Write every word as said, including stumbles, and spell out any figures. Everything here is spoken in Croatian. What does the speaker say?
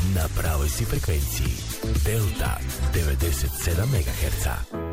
Na pravoj si frekvenciji. Delta devedeset sedam megaherca.